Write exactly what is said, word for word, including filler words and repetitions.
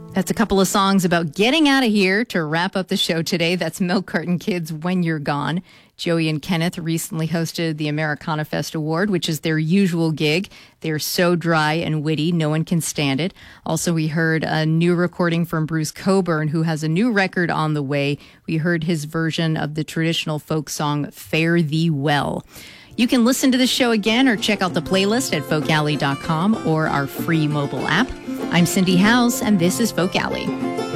That's a couple of songs about getting out of here to wrap up the show today. That's Milk Carton Kids, When You're Gone. Joey and Kenneth recently hosted the Americana Fest Award, which is their usual gig. They're so dry and witty, no one can stand it. Also, we heard a new recording from Bruce Cockburn, who has a new record on the way. We heard his version of the traditional folk song, Fare Thee Well. You can listen to the show again or check out the playlist at folk alley dot com or our free mobile app. I'm Cindy Howes, and this is Folk Alley.